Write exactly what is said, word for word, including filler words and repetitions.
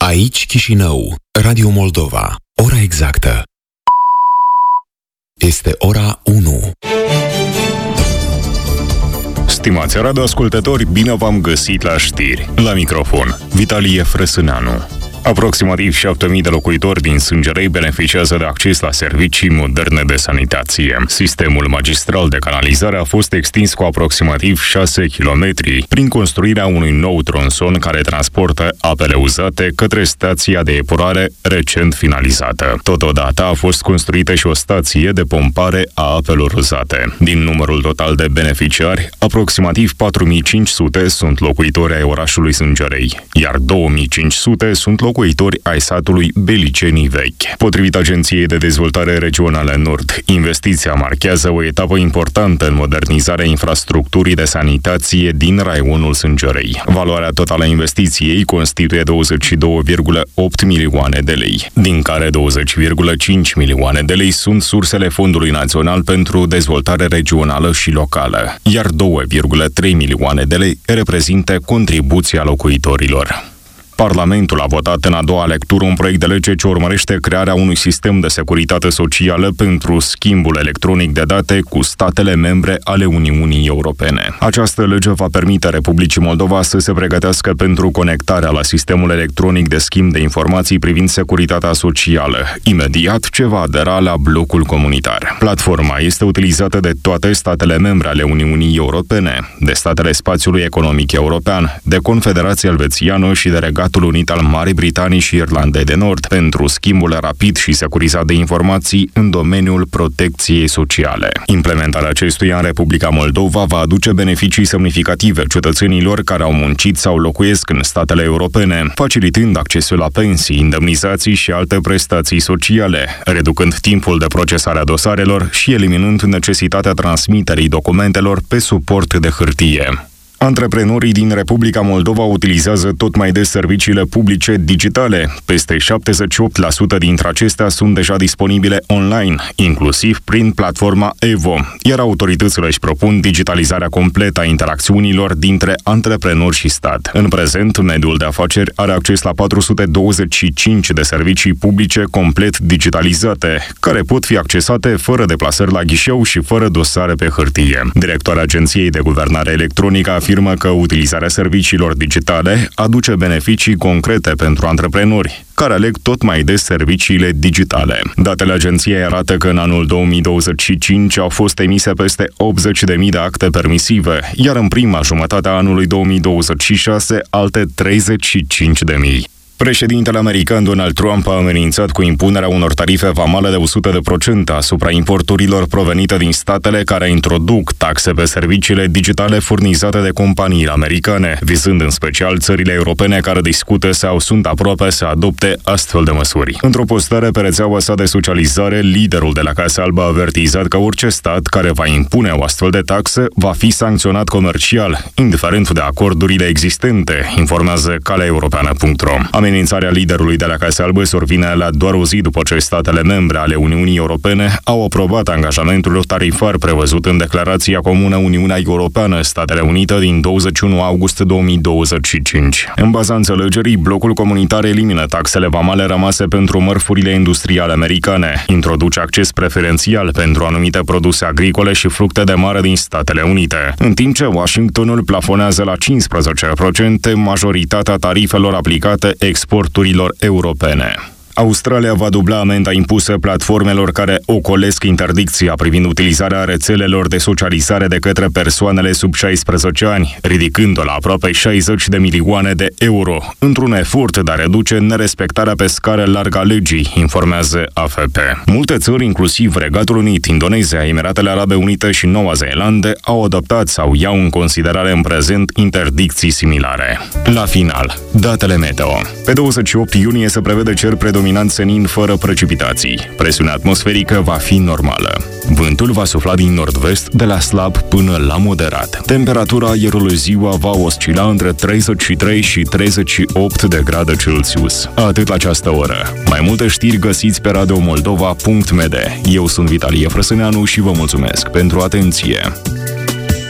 Aici Chișinău, Radio Moldova. Ora exactă este ora unu. Stimați radioascultători, bine v-am găsit la știri. La microfon, Vitalie Frăsâneanu. Aproximativ șapte mii de locuitori din Sângerei beneficiază de acces la servicii moderne de sanitație. Sistemul magistral de canalizare a fost extins cu aproximativ șase kilometri prin construirea unui nou tronson care transportă apele uzate către stația de epurare recent finalizată. Totodată a fost construită și o stație de pompare a apelor uzate. Din numărul total de beneficiari, aproximativ patru mii cinci sute sunt locuitori ai orașului Sângerei, iar două mii cinci sute sunt locuitori locuitori ai satului Belicenii Vechi. Potrivit Agenției de Dezvoltare Regională Nord, investiția marchează o etapă importantă în modernizarea infrastructurii de sanitație din raionul Sângerei. Valoarea totală a investiției constituie douăzeci și două virgulă opt milioane de lei, din care douăzeci virgulă cinci milioane de lei sunt sursele Fondului Național pentru Dezvoltare Regională și Locală, iar două virgulă trei milioane de lei reprezintă contribuția locuitorilor. Parlamentul a votat în a doua lectură un proiect de lege ce urmărește crearea unui sistem de securitate socială pentru schimbul electronic de date cu statele membre ale Uniunii Europene. Această lege va permite Republicii Moldova să se pregătească pentru conectarea la sistemul electronic de schimb de informații privind securitatea socială, imediat ce va adera la blocul comunitar. Platforma este utilizată de toate statele membre ale Uniunii Europene, de statele spațiului economic european, de Confederația Elvețiană și de Regatul Unit al Marii Britanii și Irlandei de Nord pentru schimbul rapid și securizat de informații în domeniul protecției sociale. Implementarea acestuia în Republica Moldova va aduce beneficii semnificative cetățenilor care au muncit sau locuiesc în statele europene, facilitând accesul la pensii, indemnizații și alte prestații sociale, reducând timpul de procesare a dosarelor și eliminând necesitatea transmiterii documentelor pe suport de hârtie. Antreprenorii din Republica Moldova utilizează tot mai des serviciile publice digitale. Peste șaptezeci și opt la sută dintre acestea sunt deja disponibile online, inclusiv prin platforma Evo, iar autoritățile își propun digitalizarea completă a interacțiunilor dintre antreprenori și stat. În prezent, mediul de afaceri are acces la patru sute douăzeci și cinci de servicii publice complet digitalizate, care pot fi accesate fără deplasări la ghișeu și fără dosare pe hârtie. Directoarea Agenției de Guvernare Electronică a afirmă că utilizarea serviciilor digitale aduce beneficii concrete pentru antreprenori, care aleg tot mai des serviciile digitale. Datele agenției arată că în anul două mii douăzeci și cinci au fost emise peste optzeci de mii de acte permisive, iar în prima jumătate a anului două mii douăzeci și șase alte treizeci și cinci de mii. Președintele american Donald Trump a amenințat cu impunerea unor tarife vamale de o sută la sută asupra importurilor provenite din statele care introduc taxe pe serviciile digitale furnizate de companiile americane, vizând în special țările europene care discută sau sunt aproape să adopte astfel de măsuri. Într-o postare pe rețeaua sa de socializare, liderul de la Casa Albă a avertizat că orice stat care va impune o astfel de taxă va fi sancționat comercial, indiferent de acordurile existente, informează calea europeană punct ro. Amenințarea liderului de la Casa Albă survine la doar o zi după ce statele membre ale Uniunii Europene au aprobat angajamentul tarifar prevăzut în declarația comună Uniunea Europeană-Statele Unite din douăzeci și unu august două mii douăzeci și cinci. În baza înțelegerii, blocul comunitar elimină taxele vamale rămase pentru mărfurile industriale americane, introduce acces preferențial pentru anumite produse agricole și fructe de mare din Statele Unite, în timp ce Washingtonul plafonează la cincisprezece la sută majoritatea tarifelor aplicate exporturilor europene. Australia va dubla amenda impusă platformelor care ocolesc interdicția privind utilizarea rețelelor de socializare de către persoanele sub șaisprezece ani, ridicând-o la aproape șaizeci de milioane de euro, într-un efort de a reduce nerespectarea pe scară largă a legii, informează A F P. Multe țări, inclusiv Regatul Unit, Indonezia, Emiratele Arabe Unite și Noua Zeelandă, au adoptat sau iau în considerare în prezent interdicții similare. La final, datele meteo. Pe douăzeci și opt iunie se prevede cer predominant senin fără precipitații. Presiunea atmosferică va fi normală. Vântul va sufla din nord-vest de la slab până la moderat. Temperatura aerului ziua va oscila între treizeci și trei și treizeci și opt de grade Celsius. Atât la această oră. Mai multe știri găsiți pe radio moldova punct m d. Eu sunt Vitalie Frăsâneanu și vă mulțumesc pentru atenție.